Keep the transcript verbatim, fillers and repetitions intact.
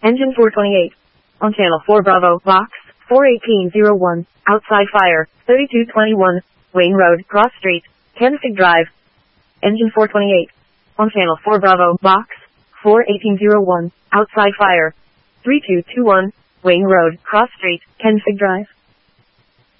Engine four twenty-eight. On channel four Bravo, box, four eighteen oh one, outside fire, thirty-two twenty-one, Wayne Road, Cross Street, Kenfig Drive. Engine four twenty-eight. On channel four Bravo, box, four eighteen oh one, outside fire, three two two one, Wayne Road, Cross Street, Kenfig Drive.